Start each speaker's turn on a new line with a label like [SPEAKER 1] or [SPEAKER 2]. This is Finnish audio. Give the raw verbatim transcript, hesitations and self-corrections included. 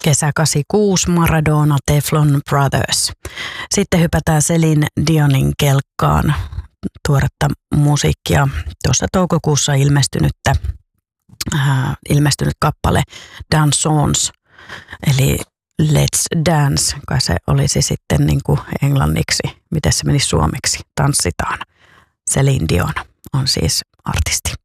[SPEAKER 1] kesä kahdeksankymmentäkuusi, Maradona, Teflon Brothers. Sitten hypätään Celine Dionin kelkkaan, tuoretta musiikkia. Tuossa toukokuussa ilmestynyttä, äh, ilmestynyt kappale Dansons, eli Let's Dance, kai se olisi sitten niin kuin englanniksi, miten se menisi suomeksi, tanssitaan. Celine Dion on siis artisti.